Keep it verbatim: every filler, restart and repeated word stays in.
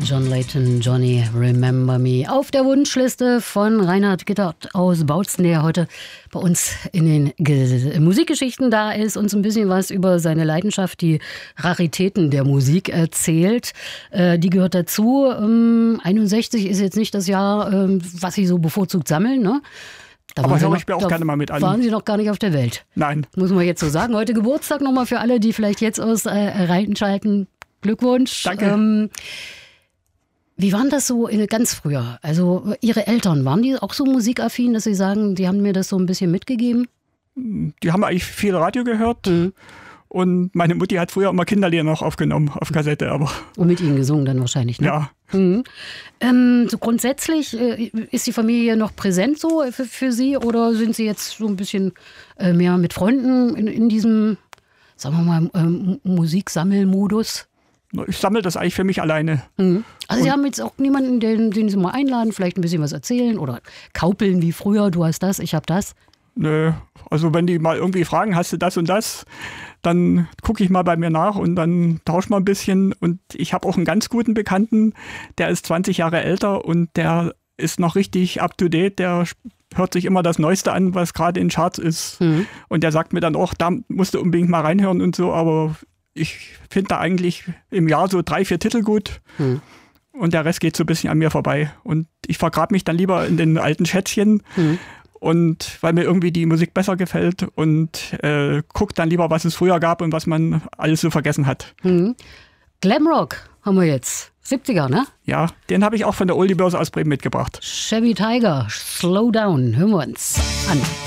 John Layton, Johnny, Remember Me. Auf der Wunschliste von Reinhard Gittert aus Bautzen, der heute bei uns in den Ge- Musikgeschichten da ist, uns ein bisschen was über seine Leidenschaft, die Raritäten der Musik erzählt. Äh, die gehört dazu. Ähm, einundsechzig ist jetzt nicht das Jahr, ähm, was Sie so bevorzugt sammeln, ne? Da Aber höre noch, ich mir auch da gerne mal mit an. Waren Sie noch gar nicht auf der Welt? Nein. Muss man jetzt so sagen. Heute Geburtstag nochmal für alle, die vielleicht jetzt aus äh, reinschalten. Glückwunsch. Danke. Ähm, wie waren das so in, ganz früher? Also Ihre Eltern, waren die auch so musikaffin, dass Sie sagen, die haben mir das so ein bisschen mitgegeben? Die haben eigentlich viel Radio gehört. Mhm. Und meine Mutti hat früher immer Kinderlieder noch aufgenommen, auf Kassette. Aber Und mit Ihnen gesungen dann wahrscheinlich, ne? ja, Mhm. Ähm, so grundsätzlich, äh, ist die Familie noch präsent so für, für Sie? Oder sind Sie jetzt so ein bisschen äh, mehr mit Freunden in, in diesem, sagen wir mal, ähm, Musiksammelmodus? ich sammle das eigentlich für mich alleine. Mhm. Also Sie Und- haben jetzt auch niemanden, den, den Sie mal einladen, vielleicht ein bisschen was erzählen oder kaupeln wie früher, du hast das, ich habe das. Nö, also wenn die mal irgendwie fragen, hast du das und das, dann gucke ich mal bei mir nach und dann tausch mal ein bisschen. Und ich habe auch einen ganz guten Bekannten, der ist zwanzig Jahre älter und der ist noch richtig up to date, der hört sich immer das Neueste an, was gerade in Charts ist. Mhm. Und der sagt mir dann auch, da musst du unbedingt mal reinhören und so, aber ich finde da eigentlich im Jahr so drei, vier Titel gut. Mhm. Und der Rest geht so ein bisschen an mir vorbei. Und ich vergrabe mich dann lieber in den alten Schätzchen. Mhm. Und weil mir irgendwie die Musik besser gefällt und äh, guck dann lieber, was es früher gab und was man alles so vergessen hat. Mhm. Glamrock haben wir jetzt. siebziger, ne? Ja, den habe ich auch von der Oldie-Börse aus Bremen mitgebracht. Chevy Tiger, Slow Down, hören wir uns an.